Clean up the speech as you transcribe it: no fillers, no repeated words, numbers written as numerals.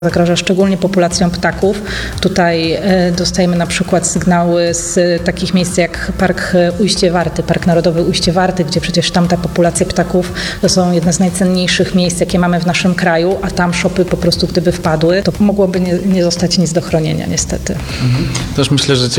Zagraża szczególnie populacjom ptaków. Tutaj dostajemy na przykład sygnały z takich miejsc jak Park Ujście Warty, Park Narodowy Ujście Warty, gdzie przecież tamta populacja ptaków to są jedne z najcenniejszych miejsc, jakie mamy w naszym kraju, a tam szopy po prostu gdyby wpadły, to mogłoby nie zostać nic do chronienia niestety. Też myślę, że